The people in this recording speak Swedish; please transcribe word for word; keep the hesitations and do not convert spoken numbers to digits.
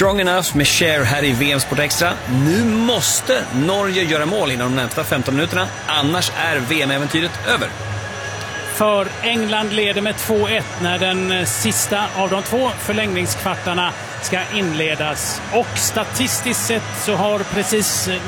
Strong Enough med Cher här i V M Sport Extra. Nu måste Norge göra mål inom de närmsta femton minuterna, annars är V M-äventyret över. För England leder med två ett när den sista av de två förlängningskvartarna ska inledas. Och statistiskt sett så har precis